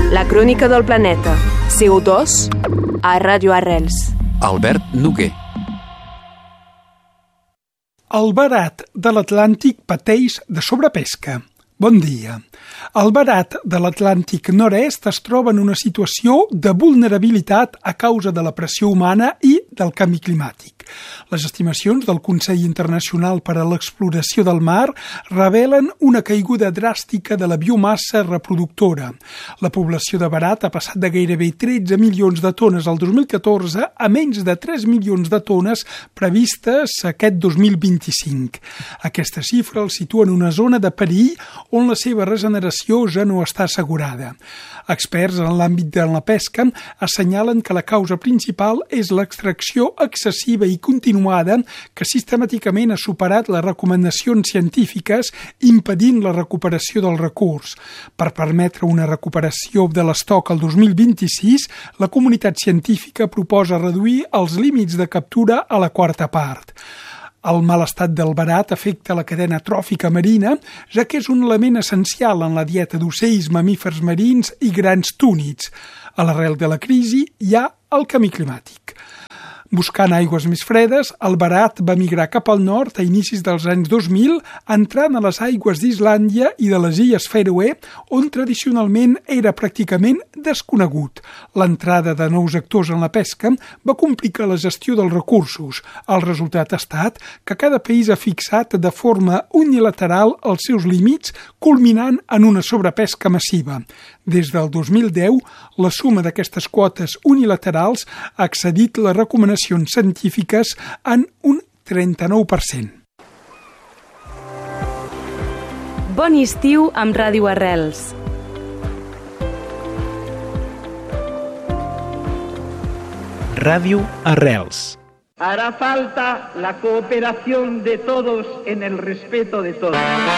La crònica del planeta. CO2 a Ràdio Arrels. Albert Noguer. El verat de l'Atlàntic pateix de sobrepesca. Bon dia. El verat de l'Atlàntic nord-est es troba en una situació de vulnerabilitat a causa de la pressió humana i del canvi climàtic. Les estimacions del Consell Internacional per a l'Exploració del Mar revelen una caiguda dràstica de la biomassa reproductora. La població de verat ha passat de gairebé 13 milions de tones al 2014 a menys de 3 milions de tones previstes aquest 2025. Aquesta xifra el situa en una zona de perill on la seva regeneració ja no està assegurada. Experts en l'àmbit de la pesca assenyalen que la causa principal és l'extracció excessiva i continuada que sistemàticament ha superat les recomanacions científiques, impedint la recuperació del recurs. Per permetre una recuperació de l'estoc al 2026, la comunitat científica proposa reduir els límits de captura a la quarta part. El mal estat del verat afecta la cadena tròfica marina, ja que és un element essencial en la dieta d'ocells, mamífers marins i grans túnids. A l'arrel de la crisi hi ha el canvi climàtic. Buscant aigües més fredes, el verat va migrar cap al nord a inicis dels anys 2000, entrant a les aigües d'Islàndia i de les Illes Fèroe, on tradicionalment era pràcticament desconegut. L'entrada de nous actors en la pesca va complicar la gestió dels recursos. El resultat ha estat que cada país ha fixat de forma unilateral els seus límits, culminant en una sobrepesca massiva. Des del 2010, la suma d'aquestes quotes unilaterals ha excedit les recomanacions científiques en un 39%. Bon estiu amb Ràdio Arrels. Radio Arrels. Hará falta la cooperación de todos en el respeto de todos.